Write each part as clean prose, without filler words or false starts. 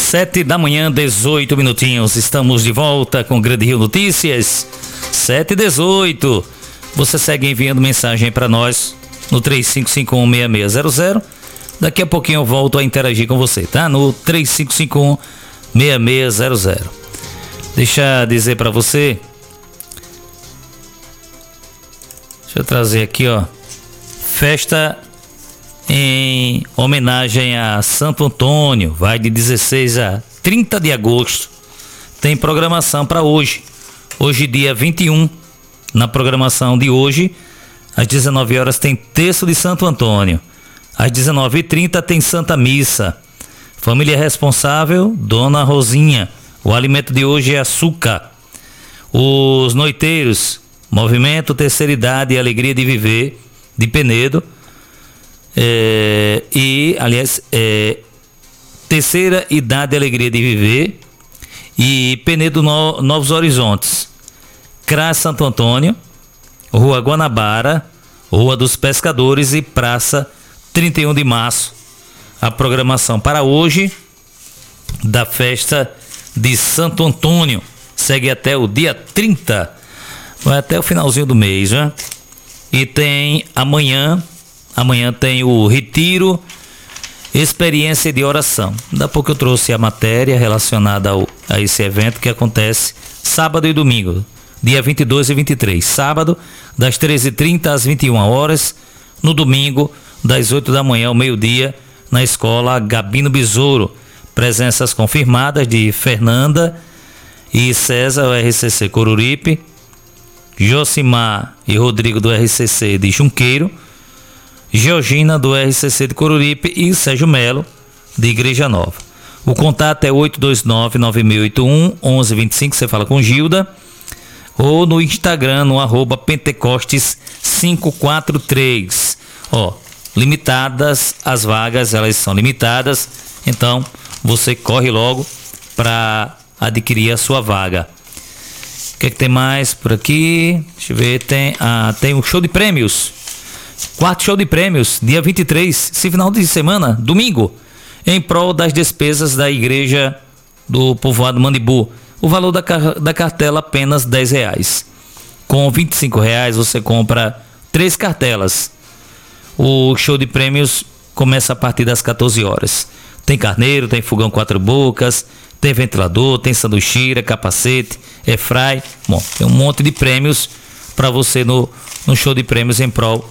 7 da manhã, 18 minutinhos. Estamos de volta com Grande Rio Notícias. 7h18. Você segue enviando mensagem para nós no 35516600. Daqui a pouquinho eu volto a interagir com você, tá? No 35516600. Deixa eu dizer para você. Deixa eu trazer aqui, ó. Festa em homenagem a Santo Antônio, vai de 16 a 30 de agosto. Tem programação para hoje. Hoje, dia 21, na programação de hoje, às 19 horas tem Terço de Santo Antônio. Às 19h30 tem Santa Missa. Família responsável, Dona Rosinha. O alimento de hoje é açúcar. Os noiteiros, Movimento Terceira Idade e Alegria de Viver, de Penedo. Terceira Idade e Alegria de Viver e Penedo Novos Horizontes. CRAS Santo Antônio, Rua Guanabara, Rua dos Pescadores e Praça 31 de Março. A programação para hoje da festa de Santo Antônio segue até o dia 30, vai até o finalzinho do mês, né? E tem amanhã tem o Retiro Experiência de Oração. Da pouco eu trouxe a matéria relacionada a esse evento que acontece sábado e domingo, dia 22 e 23. Sábado, das 13h30 às 21 horas. No domingo, das 8 da manhã ao meio-dia, na escola Gabino Besouro. Presenças confirmadas de Fernanda e César, o RCC Coruripe, Josimar e Rodrigo do RCC de Junqueiro, Georgina do RCC de Coruripe e Sérgio Melo de Igreja Nova. O contato é 829-9681-1125, você fala com Gilda, ou no Instagram no @pentecostes543. Limitadas as vagas, elas são limitadas, então você corre logo para adquirir a sua vaga. O que é que tem mais por aqui? Deixa eu ver, tem um show de prêmios. Quarto show de prêmios, dia 23, esse final de semana, domingo, em prol das despesas da igreja do povoado Mandibu. O valor da cartela apenas R$10. Com R$25 você compra 3 cartelas. O show de prêmios começa a partir das 14 horas. Tem carneiro, tem fogão 4 bocas, tem ventilador, tem sanduicheira, capacete, airfry. Bom, tem um monte de prêmios para você no show de prêmios em prol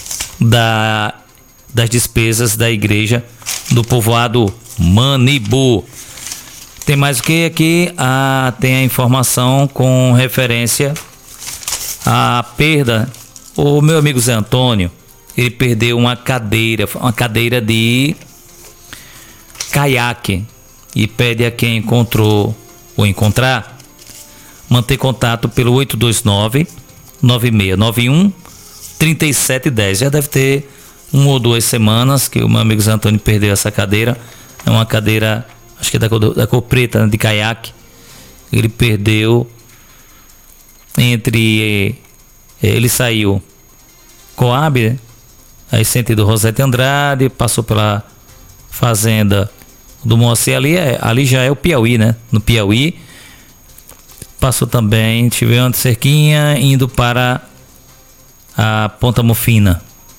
das despesas da igreja do povoado Mandibu. Tem mais o que aqui? Tem a informação com referência à perda. O meu amigo Zé Antônio, ele perdeu uma cadeira de caiaque, e pede a quem encontrou ou encontrar manter contato pelo 829-9691-3710. Já deve ter 1 ou 2 semanas que o meu amigo Zé Antônio perdeu essa cadeira. É uma cadeira, acho que é da cor preta, né, de caiaque. Ele perdeu ele saiu Coab, né? Aí sentido Rosete Andrade, passou pela fazenda do Moacir, ali já é o Piauí, né? No Piauí. Passou também, tivemos uma cerquinha indo para a Ponta Mofina.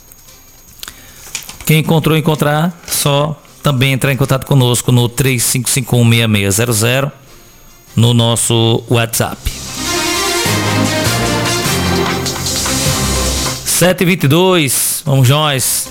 Quem encontrar, só também entrar em contato conosco no 35516600 no nosso WhatsApp. 7h22, vamos nós.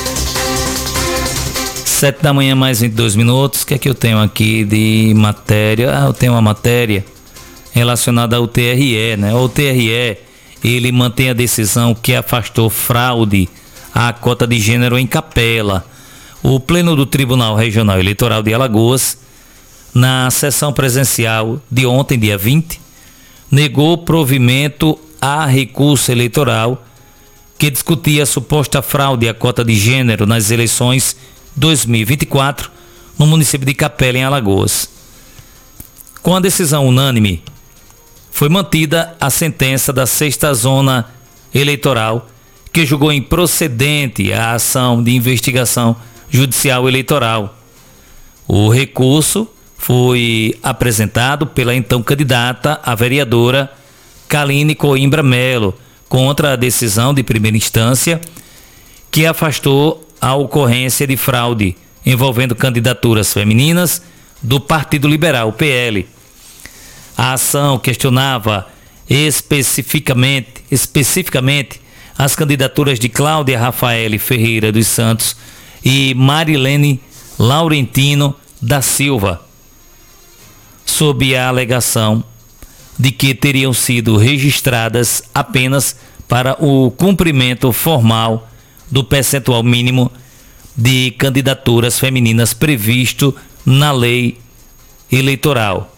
7 da manhã, mais 22 minutos. O que é que eu tenho aqui de matéria? Eu tenho uma matéria relacionada ao TRE, né? O TRE, ele mantém a decisão que afastou fraude à cota de gênero em Capela. O Pleno do Tribunal Regional Eleitoral de Alagoas, na sessão presencial de ontem, dia 20, negou provimento a recurso eleitoral que discutia a suposta fraude à cota de gênero nas eleições 2024 no município de Capela, em Alagoas. Com a decisão unânime, foi mantida a sentença da 6ª Zona Eleitoral, que julgou improcedente a ação de investigação judicial eleitoral. O recurso foi apresentado pela então candidata a vereadora Kaline Coimbra Melo contra a decisão de primeira instância que afastou a ocorrência de fraude envolvendo candidaturas femininas do Partido Liberal, PL. A ação questionava especificamente as candidaturas de Cláudia Rafaele Ferreira dos Santos e Marilene Laurentino da Silva, sob a alegação de que teriam sido registradas apenas para o cumprimento formal do percentual mínimo de candidaturas femininas previsto na lei eleitoral.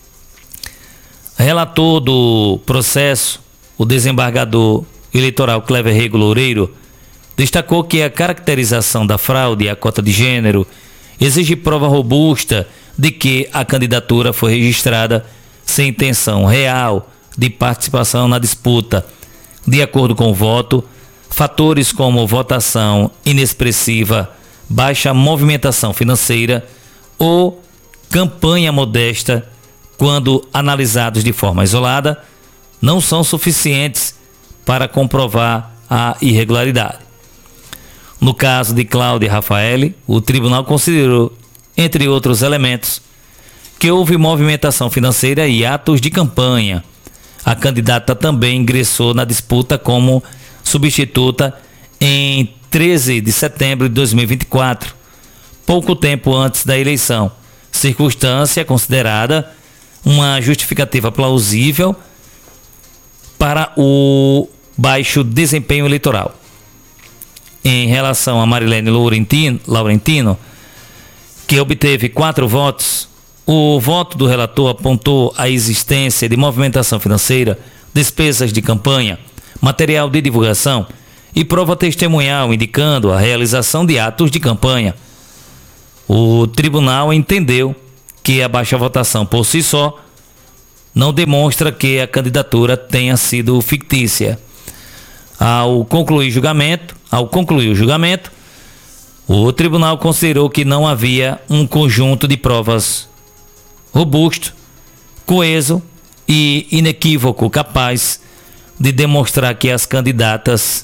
Relator do processo, o desembargador eleitoral Clever Rego Loureiro, destacou que a caracterização da fraude à cota de gênero exige prova robusta de que a candidatura foi registrada sem intenção real de participação na disputa. De acordo com o voto, fatores como votação inexpressiva, baixa movimentação financeira ou campanha modesta, quando analisados de forma isolada, não são suficientes para comprovar a irregularidade. No caso de Cláudia Rafaele, o tribunal considerou, entre outros elementos, que houve movimentação financeira e atos de campanha. A candidata também ingressou na disputa como substituta em 13 de setembro de 2024, pouco tempo antes da eleição, circunstância considerada uma justificativa plausível para o baixo desempenho eleitoral. Em relação a Marilene Laurentino, que obteve 4 votos, o voto do relator apontou a existência de movimentação financeira, despesas de campanha, material de divulgação e prova testemunhal indicando a realização de atos de campanha. O tribunal entendeu que a baixa votação por si só não demonstra que a candidatura tenha sido fictícia. Ao concluir o julgamento, o tribunal considerou que não havia um conjunto de provas robusto, coeso e inequívoco capaz de demonstrar que as candidaturas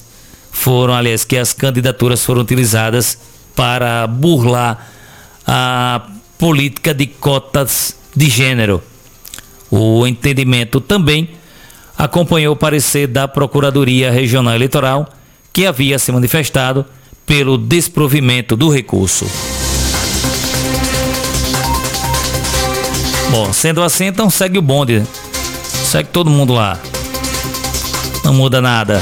foram utilizadas para burlar a política de cotas de gênero. O entendimento também acompanhou o parecer da Procuradoria Regional Eleitoral, que havia se manifestado pelo desprovimento do recurso. Bom, sendo assim, então segue o bonde. Segue todo mundo lá. Não muda nada.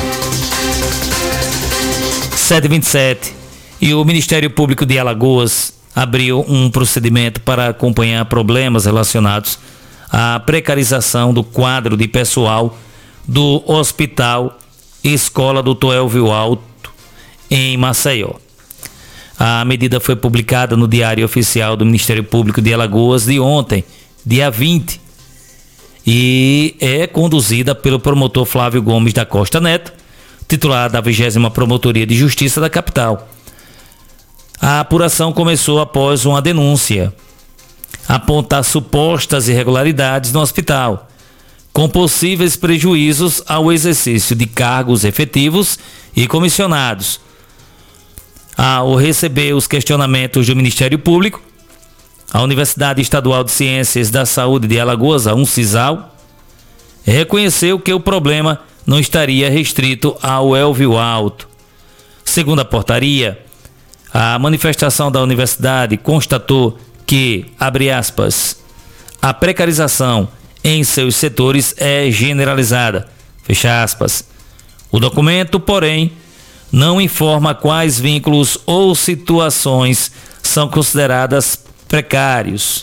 7h27. E o Ministério Público de Alagoas abriu um procedimento para acompanhar problemas relacionados à precarização do quadro de pessoal do Hospital Escola Dr. Elvio Alto, em Maceió. A medida foi publicada no Diário Oficial do Ministério Público de Alagoas de ontem, dia 20, e é conduzida pelo promotor Flávio Gomes da Costa Neto, titular da 20ª Promotoria de Justiça da capital. A apuração começou após uma denúncia apontar supostas irregularidades no hospital, com possíveis prejuízos ao exercício de cargos efetivos e comissionados. Ao receber os questionamentos do Ministério Público, a Universidade Estadual de Ciências da Saúde de Alagoas, a UNCISAL, reconheceu que o problema não estaria restrito ao Elvio Alto. Segundo a portaria, a manifestação da universidade constatou que, abre aspas, a precarização em seus setores é generalizada, fecha aspas. O documento, porém, não informa quais vínculos ou situações são considerados precários,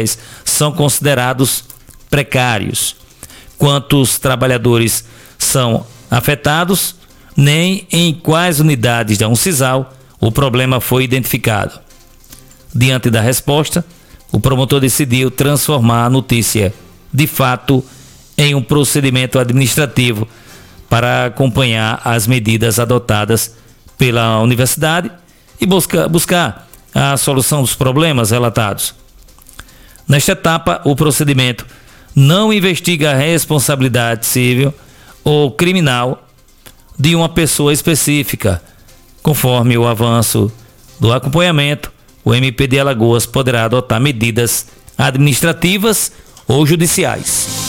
quantos trabalhadores são afetados, nem em quais unidades da UNCISAL o problema foi identificado. Diante da resposta, o promotor decidiu transformar a notícia de fato em um procedimento administrativo para acompanhar as medidas adotadas pela universidade e buscar a solução dos problemas relatados. Nesta etapa, o procedimento não investiga a responsabilidade civil ou criminal de uma pessoa específica. Conforme o avanço do acompanhamento, o MP de Alagoas poderá adotar medidas administrativas ou judiciais.